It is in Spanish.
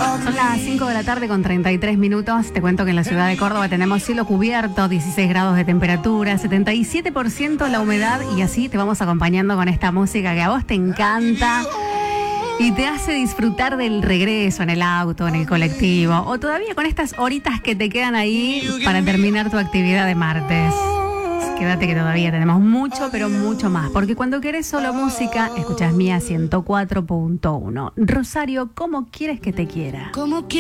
Son las 5 de la tarde con 33 minutos. Te cuento que en la ciudad de Córdoba tenemos cielo cubierto, 16 grados de temperatura, 77% la humedad, y así te vamos acompañando con esta música que a vos te encanta y te hace disfrutar del regreso en el auto, en el colectivo, o todavía con estas horitas que te quedan ahí para terminar tu actividad de martes. Quédate que todavía tenemos mucho, pero mucho más, porque cuando querés solo música, escuchás Mía 104.1. Rosario, ¿cómo quieres que te quiera?